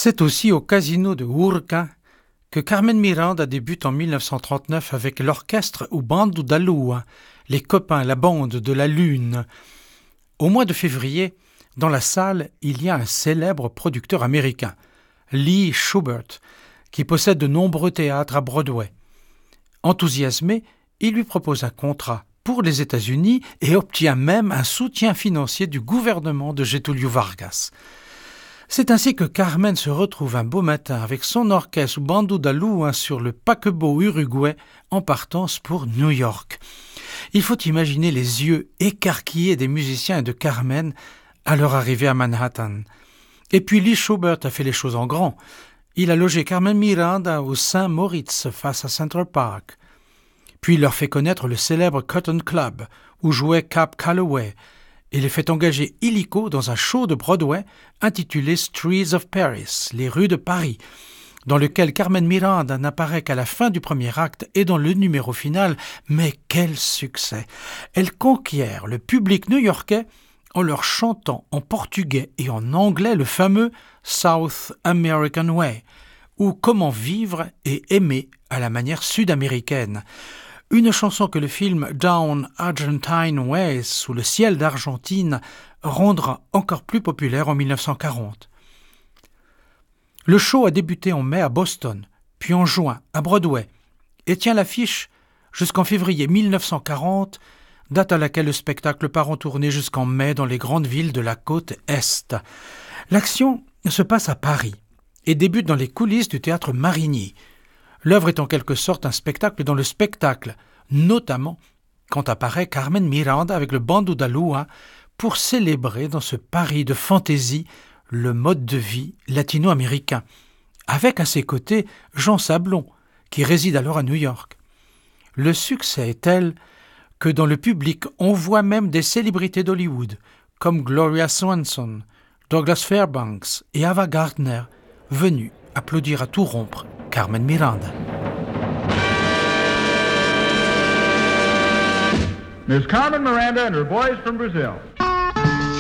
C'est aussi au casino de Urca que Carmen Miranda débute en 1939 avec l'orchestre ou Bando da Lua, les copains, la bande de la Lune. Au mois de février, dans la salle, il y a un célèbre producteur américain, Lee Schubert, qui possède de nombreux théâtres à Broadway. Enthousiasmé, il lui propose un contrat pour les États-Unis et obtient même un soutien financier du gouvernement de Getúlio Vargas. C'est ainsi que Carmen se retrouve un beau matin avec son orchestre Bando da Lua sur le paquebot Uruguay en partance pour New York. Il faut imaginer les yeux écarquillés des musiciens et de Carmen à leur arrivée à Manhattan. Et puis Lee Schubert a fait les choses en grand. Il a logé Carmen Miranda au St. Moritz face à Central Park. Puis il leur fait connaître le célèbre Cotton Club où jouait Cab Calloway et les fait engager illico dans un show de Broadway intitulé Streets of Paris, les rues de Paris, dans lequel Carmen Miranda n'apparaît qu'à la fin du premier acte et dans le numéro final. Mais quel succès! Elle conquiert le public new-yorkais en leur chantant en portugais et en anglais le fameux South American Way, ou Comment vivre et aimer à la manière sud-américaine. Une chanson que le film Down Argentine Way, sous le ciel d'Argentine, rendra encore plus populaire en 1940. Le show a débuté en mai à Boston, puis en juin à Broadway, et tient l'affiche jusqu'en février 1940, date à laquelle le spectacle part en tournée jusqu'en mai dans les grandes villes de la côte Est. L'action se passe à Paris et débute dans les coulisses du théâtre Marigny. L'œuvre est en quelque sorte un spectacle dans le spectacle, notamment quand apparaît Carmen Miranda avec le Bando da Lua pour célébrer dans ce Paris de fantaisie le mode de vie latino-américain, avec à ses côtés Jean Sablon, qui réside alors à New York. Le succès est tel que dans le public on voit même des célébrités d'Hollywood, comme Gloria Swanson, Douglas Fairbanks et Ava Gardner, venus applaudir à tout rompre Carmen Miranda. Miss Carmen Miranda and her boys from Brazil.